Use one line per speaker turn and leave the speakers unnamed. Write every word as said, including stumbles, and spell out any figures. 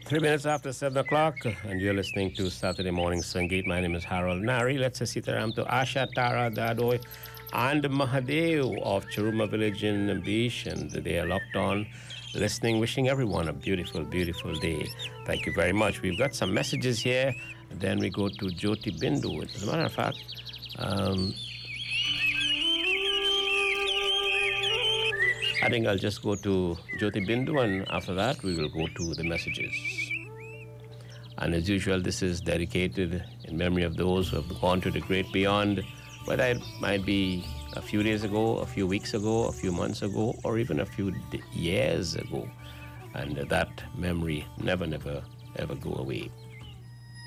Three minutes after seven o'clock, and you're listening to Saturday Morning Sangeet. My name is Harold Nari. Let's say Sitaram to Asha Tara Dadoy and Mahadev of Churuma village in Beach, and they are locked on, listening, wishing everyone a beautiful, beautiful day. Thank you very much. We've got some messages here. Then we go to Jyoti Bindu. As a matter of fact, um, I think I'll just go to Jyoti Bindu, and after that, we will go to the messages. And as usual, this is dedicated in memory of those who have gone to the great beyond, whether it might be a few days ago, a few weeks ago, a few months ago, or even a few d- years ago. And that memory never, never, ever go away.